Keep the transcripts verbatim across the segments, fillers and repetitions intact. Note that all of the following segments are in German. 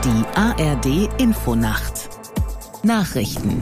Die A R D Infonacht Nachrichten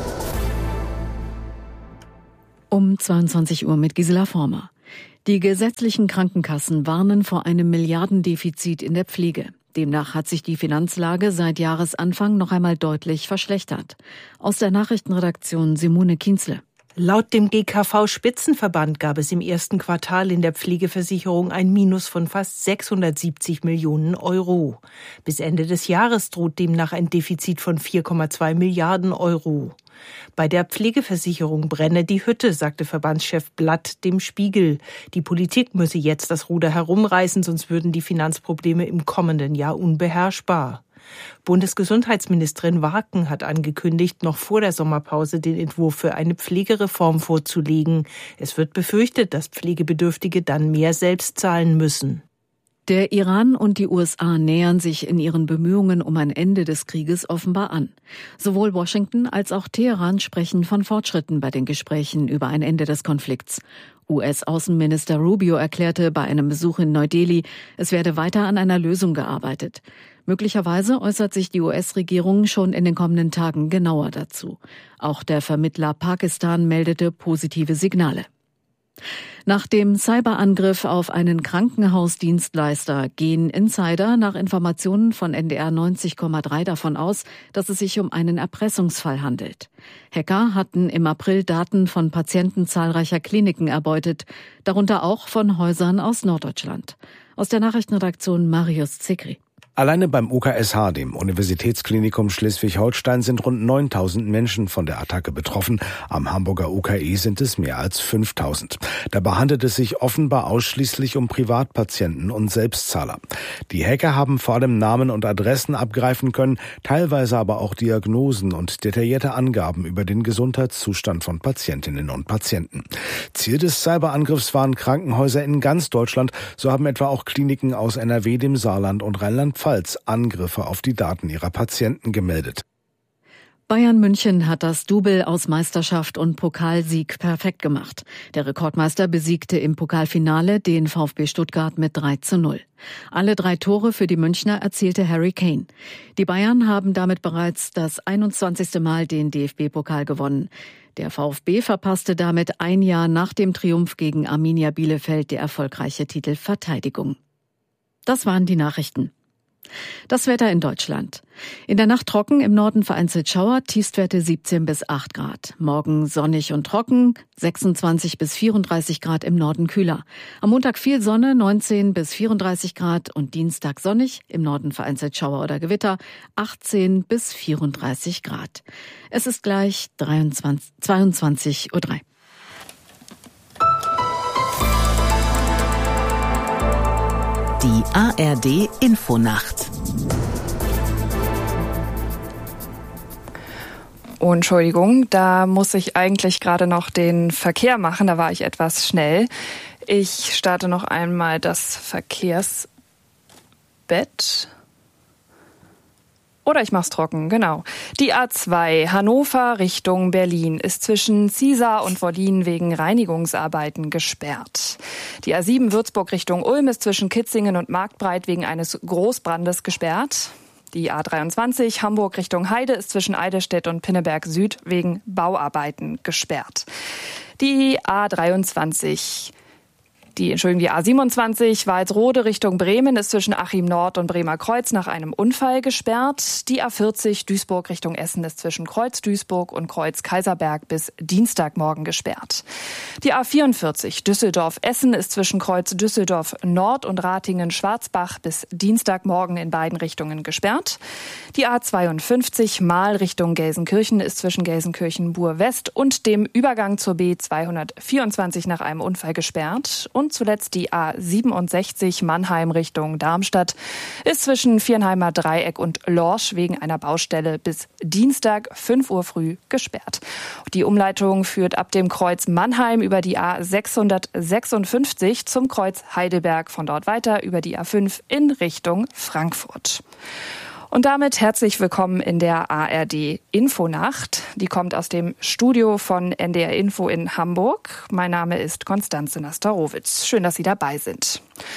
um zweiundzwanzig Uhr mit Gisela Former. Die gesetzlichen Krankenkassen warnen vor einem Milliardendefizit in der Pflege. Demnach hat sich die Finanzlage seit Jahresanfang noch einmal deutlich verschlechtert. Aus der Nachrichtenredaktion Simone Kienzle. Laut dem G K V-Spitzenverband gab es im ersten Quartal in der Pflegeversicherung ein Minus von fast sechshundertsiebzig Millionen Euro. Bis Ende des Jahres droht demnach ein Defizit von vier Komma zwei Milliarden Euro. Bei der Pflegeversicherung brenne die Hütte, sagte Verbandschef Blatt dem Spiegel. Die Politik müsse jetzt das Ruder herumreißen, sonst würden die Finanzprobleme im kommenden Jahr unbeherrschbar. Bundesgesundheitsministerin Warken hat angekündigt, noch vor der Sommerpause den Entwurf für eine Pflegereform vorzulegen. Es wird befürchtet, dass Pflegebedürftige dann mehr selbst zahlen müssen. Der Iran und die U S A nähern sich in ihren Bemühungen um ein Ende des Krieges offenbar an. Sowohl Washington als auch Teheran sprechen von Fortschritten bei den Gesprächen über ein Ende des Konflikts. U S-Außenminister Rubio erklärte bei einem Besuch in Neu-Delhi, es werde weiter an einer Lösung gearbeitet. Möglicherweise äußert sich die U S-Regierung schon in den kommenden Tagen genauer dazu. Auch der Vermittler Pakistan meldete positive Signale. Nach dem Cyberangriff auf einen Krankenhausdienstleister gehen Insider nach Informationen von N D R neunzig Komma drei davon aus, dass es sich um einen Erpressungsfall handelt. Hacker hatten im April Daten von Patienten zahlreicher Kliniken erbeutet, darunter auch von Häusern aus Norddeutschland. Aus der Nachrichtenredaktion Marius Zekri. Alleine beim U K S H, dem Universitätsklinikum Schleswig-Holstein, sind rund neuntausend Menschen von der Attacke betroffen. Am Hamburger U K E sind es mehr als fünftausend. Dabei handelt es sich offenbar ausschließlich um Privatpatienten und Selbstzahler. Die Hacker haben vor allem Namen und Adressen abgreifen können, teilweise aber auch Diagnosen und detaillierte Angaben über den Gesundheitszustand von Patientinnen und Patienten. Ziel des Cyberangriffs waren Krankenhäuser in ganz Deutschland. So haben etwa auch Kliniken aus N R W, dem Saarland und Rheinland-Pfalz Angriffe auf die Daten ihrer Patienten gemeldet. Bayern München hat das Double aus Meisterschaft und Pokalsieg perfekt gemacht. Der Rekordmeister besiegte im Pokalfinale den VfB Stuttgart mit drei zu null. Alle drei Tore für die Münchner erzielte Harry Kane. Die Bayern haben damit bereits das einundzwanzigste Mal den D F B-Pokal gewonnen. Der VfB verpasste damit ein Jahr nach dem Triumph gegen Arminia Bielefeld die erfolgreiche Titelverteidigung. Das waren die Nachrichten. Das Wetter in Deutschland. In der Nacht trocken, im Norden vereinzelt Schauer, Tiefstwerte siebzehn bis acht Grad. Morgen sonnig und trocken, sechsundzwanzig bis vierunddreißig Grad, im Norden kühler. Am Montag viel Sonne, neunzehn bis vierunddreißig Grad und Dienstag sonnig, im Norden vereinzelt Schauer oder Gewitter, achtzehn bis vierunddreißig Grad. Es ist gleich zweiundzwanzig Uhr drei. Die A R D Infonacht. Oh, Entschuldigung, da muss ich eigentlich gerade noch den Verkehr machen, da war ich etwas schnell. Ich starte noch einmal das Verkehrsbett. Oder ich mach's trocken, genau. Die A zwei Hannover Richtung Berlin ist zwischen Ziesar und Wollin wegen Reinigungsarbeiten gesperrt. Die A sieben Würzburg Richtung Ulm ist zwischen Kitzingen und Marktbreit wegen eines Großbrandes gesperrt. Die A dreiundzwanzig Hamburg Richtung Heide ist zwischen Eidelstedt und Pinneberg Süd wegen Bauarbeiten gesperrt. Die A dreiundzwanzig Die, Entschuldigung, die A siebenundzwanzig Walsrode Richtung Bremen ist zwischen Achim Nord und Bremer Kreuz nach einem Unfall gesperrt. Die A vierzig Duisburg Richtung Essen ist zwischen Kreuz Duisburg und Kreuz Kaiserberg bis Dienstagmorgen gesperrt. Die A vierundvierzig Düsseldorf Essen ist zwischen Kreuz Düsseldorf Nord und Ratingen Schwarzbach bis Dienstagmorgen in beiden Richtungen gesperrt. Die A zweiundfünfzig Mahl Richtung Gelsenkirchen ist zwischen Gelsenkirchen Bur West und dem Übergang zur B zweihundertvierundzwanzig nach einem Unfall gesperrt. Und zuletzt die A siebenundsechzig Mannheim Richtung Darmstadt ist zwischen Viernheimer Dreieck und Lorsch wegen einer Baustelle bis Dienstag fünf Uhr früh gesperrt. Die Umleitung führt ab dem Kreuz Mannheim über die A sechshundertsechsundfünfzig zum Kreuz Heidelberg, von dort weiter über die A fünf in Richtung Frankfurt. Und damit herzlich willkommen in der A R D Infonacht. Die kommt aus dem Studio von N D R Info in Hamburg. Mein Name ist Konstanze Nastarowitz. Schön, dass Sie dabei sind.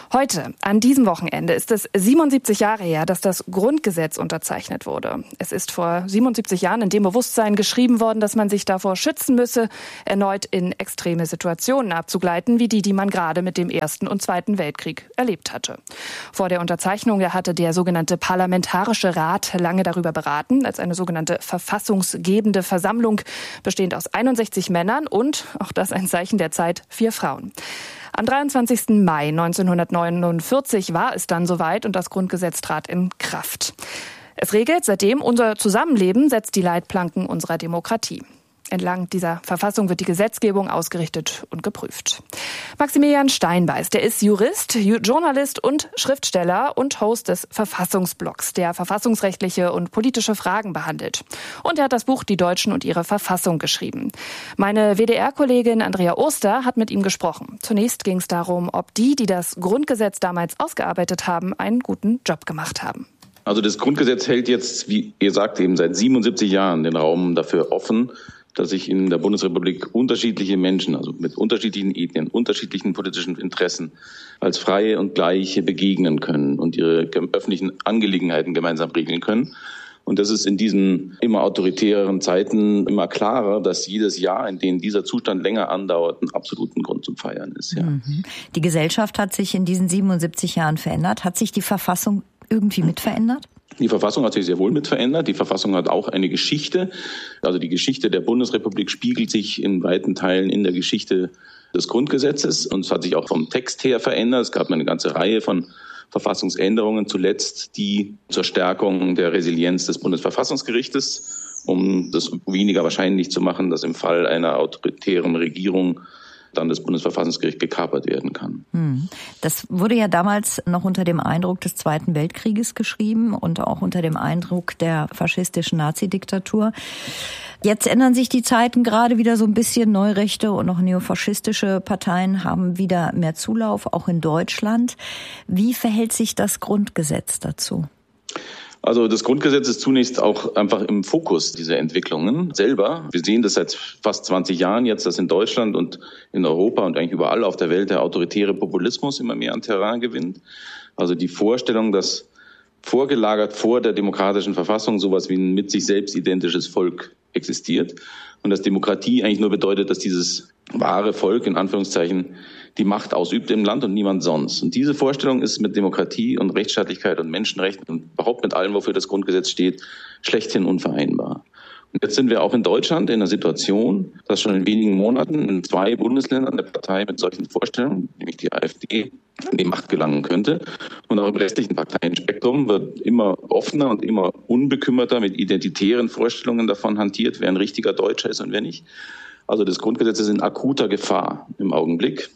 Heute, an diesem Wochenende, ist es siebenundsiebzig Jahre her, dass das Grundgesetz unterzeichnet wurde. Es ist vor siebenundsiebzig Jahren in dem Bewusstsein geschrieben worden, dass man sich davor schützen müsse, erneut in extreme Situationen abzugleiten, wie die, die man gerade mit dem Ersten und Zweiten Weltkrieg erlebt hatte. Vor der Unterzeichnung hatte der sogenannte Parlamentarische Rat lange darüber beraten, als eine sogenannte verfassungsgebende Versammlung, bestehend aus einundsechzig Männern und, auch das ein Zeichen der Zeit, vier Frauen. Am dreiundzwanzigsten Mai neunzehnhundertneunundvierzig war es dann soweit und das Grundgesetz trat in Kraft. Es regelt seitdem unser Zusammenleben, setzt die Leitplanken unserer Demokratie. Entlang dieser Verfassung wird die Gesetzgebung ausgerichtet und geprüft. Maximilian Steinbeiß, der ist Jurist, Journalist und Schriftsteller und Host des Verfassungsblogs, der verfassungsrechtliche und politische Fragen behandelt. Und er hat das Buch Die Deutschen und ihre Verfassung geschrieben. Meine W D R-Kollegin Andrea Oster hat mit ihm gesprochen. Zunächst ging es darum, ob die, die das Grundgesetz damals ausgearbeitet haben, einen guten Job gemacht haben. Also das Grundgesetz hält jetzt, wie ihr sagt, eben seit siebenundsiebzig Jahren den Raum dafür offen, dass sich in der Bundesrepublik unterschiedliche Menschen, also mit unterschiedlichen Ethnien, unterschiedlichen politischen Interessen, als Freie und Gleiche begegnen können und ihre öffentlichen Angelegenheiten gemeinsam regeln können. Und das ist in diesen immer autoritäreren Zeiten immer klarer, dass jedes Jahr, in dem dieser Zustand länger andauert, einen absoluten Grund zum Feiern ist. Ja. Die Gesellschaft hat sich in diesen siebenundsiebzig Jahren verändert. Hat sich die Verfassung irgendwie mit verändert? Die Verfassung hat sich sehr wohl mit verändert. Die Verfassung hat auch eine Geschichte. Also die Geschichte der Bundesrepublik spiegelt sich in weiten Teilen in der Geschichte des Grundgesetzes. Und es hat sich auch vom Text her verändert. Es gab eine ganze Reihe von Verfassungsänderungen, zuletzt die zur Stärkung der Resilienz des Bundesverfassungsgerichtes, um das weniger wahrscheinlich zu machen, dass im Fall einer autoritären Regierung dann das Bundesverfassungsgericht gekapert werden kann. Das wurde ja damals noch unter dem Eindruck des Zweiten Weltkrieges geschrieben und auch unter dem Eindruck der faschistischen Nazidiktatur. Jetzt ändern sich die Zeiten gerade wieder so ein bisschen. Neurechte und auch neofaschistische Parteien haben wieder mehr Zulauf, auch in Deutschland. Wie verhält sich das Grundgesetz dazu? Also das Grundgesetz ist zunächst auch einfach im Fokus dieser Entwicklungen selber. Wir sehen das seit fast zwanzig Jahren jetzt, dass in Deutschland und in Europa und eigentlich überall auf der Welt der autoritäre Populismus immer mehr an Terrain gewinnt. Also die Vorstellung, dass vorgelagert vor der demokratischen Verfassung sowas wie ein mit sich selbst identisches Volk existiert und dass Demokratie eigentlich nur bedeutet, dass dieses wahre Volk in Anführungszeichen die Macht ausübt im Land und niemand sonst. Und diese Vorstellung ist mit Demokratie und Rechtsstaatlichkeit und Menschenrechten und überhaupt mit allem, wofür das Grundgesetz steht, schlechthin unvereinbar. Und jetzt sind wir auch in Deutschland in einer Situation, dass schon in wenigen Monaten in zwei Bundesländern eine Partei mit solchen Vorstellungen, nämlich die AfD, an die Macht gelangen könnte. Und auch im restlichen Parteienspektrum wird immer offener und immer unbekümmerter mit identitären Vorstellungen davon hantiert, wer ein richtiger Deutscher ist und wer nicht. Also das Grundgesetz ist in akuter Gefahr im Augenblick.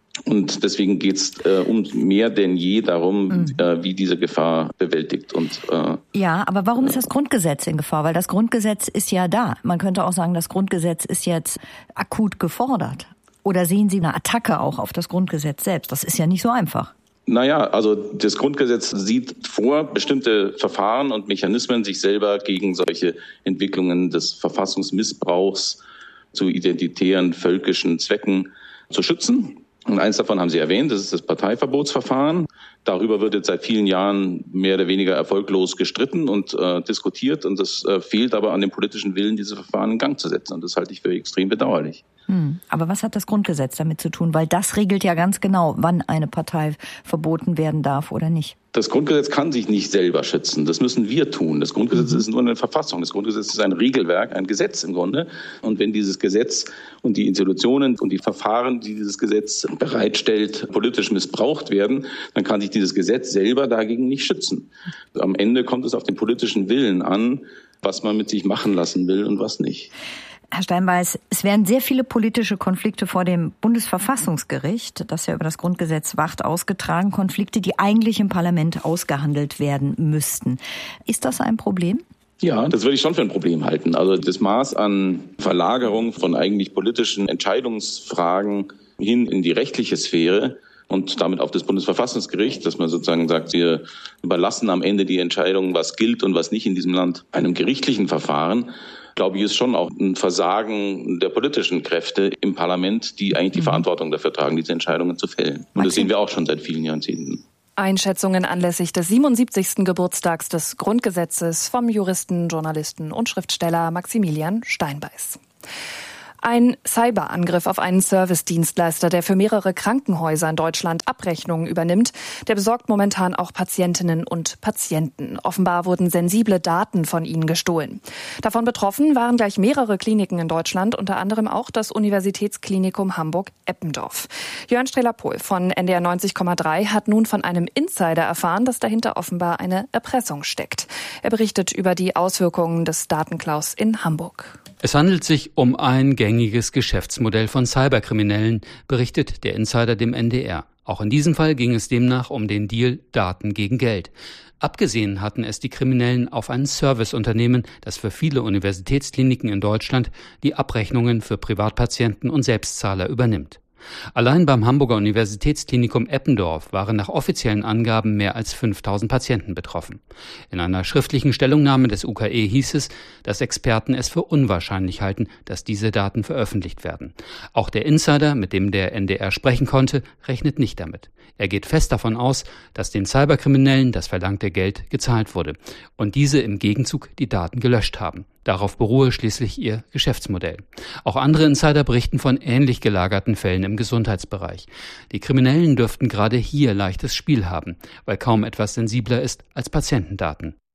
Und deswegen geht es äh, um mehr denn je darum, mhm. äh, wie diese Gefahr bewältigt. Und äh, ja, aber warum ist das Grundgesetz in Gefahr? Weil das Grundgesetz ist ja da. Man könnte auch sagen, das Grundgesetz ist jetzt akut gefordert. Oder sehen Sie eine Attacke auch auf das Grundgesetz selbst? Das ist ja nicht so einfach. Naja, also das Grundgesetz sieht vor, bestimmte Verfahren und Mechanismen sich selber gegen solche Entwicklungen des Verfassungsmissbrauchs zu identitären, völkischen Zwecken zu schützen. Und eins davon haben Sie erwähnt, das ist das Parteiverbotsverfahren. Darüber wird jetzt seit vielen Jahren mehr oder weniger erfolglos gestritten und äh, diskutiert. Und es äh, fehlt aber an dem politischen Willen, diese Verfahren in Gang zu setzen. Und das halte ich für extrem bedauerlich. Hm. Aber was hat das Grundgesetz damit zu tun? Weil das regelt ja ganz genau, wann eine Partei verboten werden darf oder nicht. Das Grundgesetz kann sich nicht selber schützen. Das müssen wir tun. Das Grundgesetz mhm. ist nur eine Verfassung. Das Grundgesetz ist ein Regelwerk, ein Gesetz im Grunde. Und wenn dieses Gesetz und die Institutionen und die Verfahren, die dieses Gesetz bereitstellt, politisch missbraucht werden, dann kann sich dieses Gesetz selber dagegen nicht schützen. Am Ende kommt es auf den politischen Willen an, was man mit sich machen lassen will und was nicht. Herr Steinbeiß, es werden sehr viele politische Konflikte vor dem Bundesverfassungsgericht, das ja über das Grundgesetz wacht, ausgetragen. Konflikte, die eigentlich im Parlament ausgehandelt werden müssten. Ist das ein Problem? Ja, das würde ich schon für ein Problem halten. Also das Maß an Verlagerung von eigentlich politischen Entscheidungsfragen hin in die rechtliche Sphäre und damit auf das Bundesverfassungsgericht, dass man sozusagen sagt, wir überlassen am Ende die Entscheidung, was gilt und was nicht in diesem Land, einem gerichtlichen Verfahren, glaube ich, ist schon auch ein Versagen der politischen Kräfte im Parlament, die eigentlich die Verantwortung dafür tragen, diese Entscheidungen zu fällen. Und das sehen wir auch schon seit vielen Jahrzehnten. Einschätzungen anlässlich des siebenundsiebzigsten Geburtstags des Grundgesetzes vom Juristen, Journalisten und Schriftsteller Maximilian Steinbeiß. Ein Cyberangriff auf einen Servicedienstleister, der für mehrere Krankenhäuser in Deutschland Abrechnungen übernimmt, der besorgt momentan auch Patientinnen und Patienten. Offenbar wurden sensible Daten von ihnen gestohlen. Davon betroffen waren gleich mehrere Kliniken in Deutschland, unter anderem auch das Universitätsklinikum Hamburg-Eppendorf. Jörn Strehler-Pohl von N D R neunzig Komma drei hat nun von einem Insider erfahren, dass dahinter offenbar eine Erpressung steckt. Er berichtet über die Auswirkungen des Datenklaus in Hamburg. Es handelt sich um ein gängiges Geschäftsmodell von Cyberkriminellen, berichtet der Insider dem N D R. Auch in diesem Fall ging es demnach um den Deal Daten gegen Geld. Abgesehen hatten es die Kriminellen auf ein Serviceunternehmen, das für viele Universitätskliniken in Deutschland die Abrechnungen für Privatpatienten und Selbstzahler übernimmt. Allein beim Hamburger Universitätsklinikum Eppendorf waren nach offiziellen Angaben mehr als fünftausend Patienten betroffen. In einer schriftlichen Stellungnahme des U K E hieß es, dass Experten es für unwahrscheinlich halten, dass diese Daten veröffentlicht werden. Auch der Insider, mit dem der N D R sprechen konnte, rechnet nicht damit. Er geht fest davon aus, dass den Cyberkriminellen das verlangte Geld gezahlt wurde und diese im Gegenzug die Daten gelöscht haben. Darauf beruhe schließlich ihr Geschäftsmodell. Auch andere Insider berichten von ähnlich gelagerten Fällen im Gesundheitsbereich. Die Kriminellen dürften gerade hier leichtes Spiel haben, weil kaum etwas sensibler ist als Patientendaten.